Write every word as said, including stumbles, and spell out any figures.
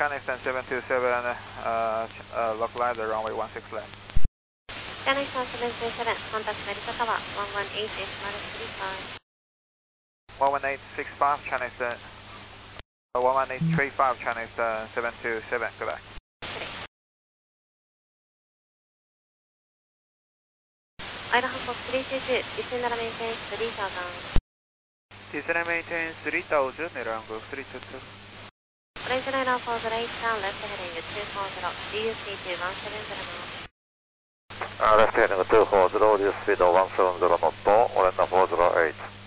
Chinese ten seven two seven, uh, uh, localizer runway one six left. Chinese ten seven two seven, contact 成り方はone one eight six three five. one one eight six five, Chinese, uh, one one eight three five, Chinese uh, seven two seven, goodbye. アイラハンコスリーツーツー、ディセンダラメイテンスリーサウザン。 Descend maintain three thousand, Aeroangle three two two. Raise radar for the right down, left heading two four zero, D U C to one seven zero knots. Uh, left heading two four zero, D U C speed one seven zero knot, Orenda four zero eight.